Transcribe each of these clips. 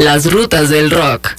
Las rutas del rock.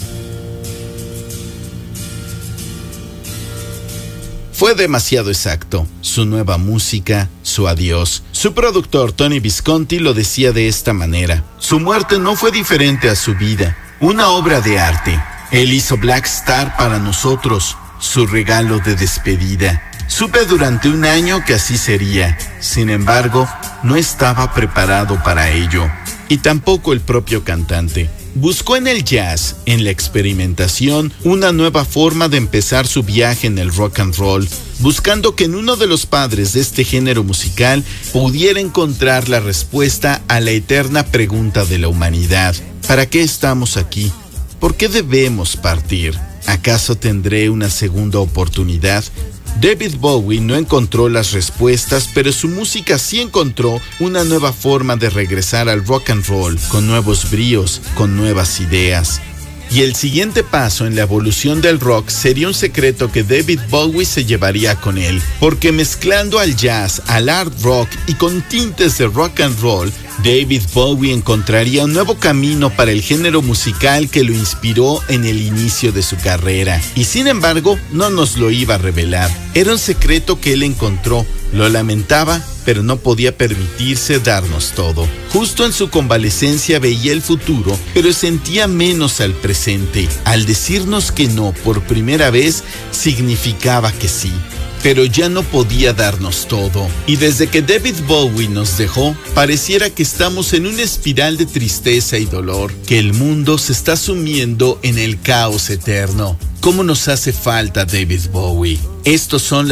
Fue demasiado exacto. Su nueva música, su adiós. Su productor Tony Visconti lo decía de esta manera: su muerte no fue diferente a su vida, una obra de arte. Él hizo Black Star para nosotros, su regalo de despedida. Supe durante un año que así sería. Sin embargo, no estaba preparado para ello. Y tampoco el propio cantante. Buscó en el jazz, en la experimentación, una nueva forma de empezar su viaje en el rock and roll, buscando que en uno de los padres de este género musical pudiera encontrar la respuesta a la eterna pregunta de la humanidad: ¿para qué estamos aquí? ¿Por qué debemos partir? ¿Acaso tendré una segunda oportunidad? David Bowie no encontró las respuestas, pero su música sí encontró una nueva forma de regresar al rock and roll, con nuevos bríos, con nuevas ideas. Y el siguiente paso en la evolución del rock sería un secreto que David Bowie se llevaría con él, porque mezclando al jazz, al art rock y con tintes de rock and roll, David Bowie encontraría un nuevo camino para el género musical que lo inspiró en el inicio de su carrera. Y sin embargo, no nos lo iba a revelar. Era un secreto que él encontró. Lo lamentaba, pero no podía permitirse darnos todo. Justo en su convalecencia veía el futuro, pero sentía menos al presente. Al decirnos que no por primera vez, significaba que sí. Pero ya no podía darnos todo. Y desde que David Bowie nos dejó, pareciera que estamos en una espiral de tristeza y dolor, que el mundo se está sumiendo en el caos eterno. ¿Cómo nos hace falta David Bowie? Estos son